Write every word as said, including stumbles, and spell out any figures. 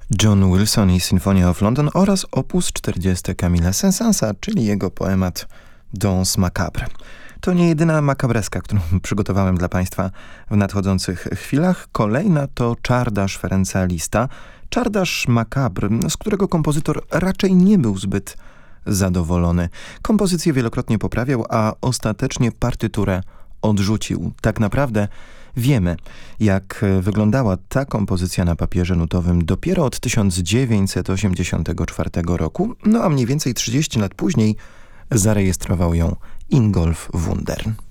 John Wilson i Symphony of London oraz opus czterdziesty Camille'a Saint-Saënsa, czyli jego poemat Danse macabre. To nie jedyna makabreska, którą przygotowałem dla Państwa w nadchodzących chwilach. Kolejna to czardasz Ferenca Lista. Czardasz macabre, z którego kompozytor raczej nie był zbyt zadowolony. Kompozycję wielokrotnie poprawiał, a ostatecznie partyturę odrzucił. Tak naprawdę wiemy, jak wyglądała ta kompozycja na papierze nutowym dopiero od tysiąc dziewięćset osiemdziesiątego czwartego roku, no a mniej więcej trzydzieści lat później zarejestrował ją Ingolf Wundern.